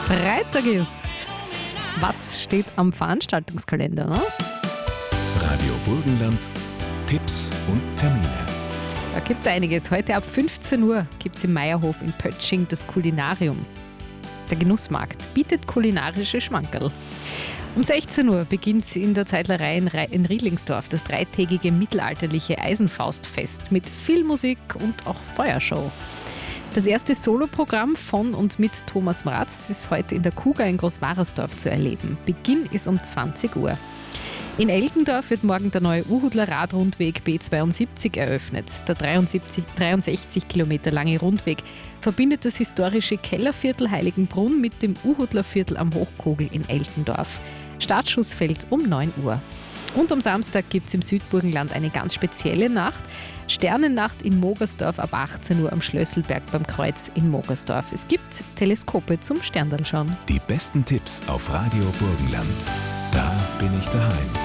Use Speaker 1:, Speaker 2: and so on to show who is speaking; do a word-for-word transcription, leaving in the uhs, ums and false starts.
Speaker 1: Freitag ist. Was steht am Veranstaltungskalender? Ne?
Speaker 2: Radio Burgenland, Tipps und Termine.
Speaker 1: Da gibt es einiges. Heute ab fünfzehn Uhr gibt es im Meierhof in Pötsching das Kulinarium. Der Genussmarkt bietet kulinarische Schmankerl. Um sechzehn Uhr beginnt in der Zeitlerei in, Re- in Riedlingsdorf das dreitägige mittelalterliche Eisenfaustfest mit viel Musik und auch Feuershow. Das erste Soloprogramm von und mit Thomas Mraz ist heute in der Kuga in Großwarersdorf zu erleben. Beginn ist um zwanzig Uhr. In Elkendorf wird morgen der neue Uhudler Radrundweg B zweiundsiebzig eröffnet. Der dreiundsiebzig, dreiundsechzig Kilometer lange Rundweg verbindet das historische Kellerviertel Heiligenbrunn mit dem Uhudler Viertel am Hochkogel in Elkendorf. Startschuss fällt um neun Uhr. Und am Samstag gibt es im Südburgenland eine ganz spezielle Nacht. Sternennacht in Mogersdorf ab achtzehn Uhr am Schlösselberg beim Kreuz in Mogersdorf. Es gibt Teleskope zum Sterndalschauen.
Speaker 2: Die besten Tipps auf Radio Burgenland. Da bin ich daheim.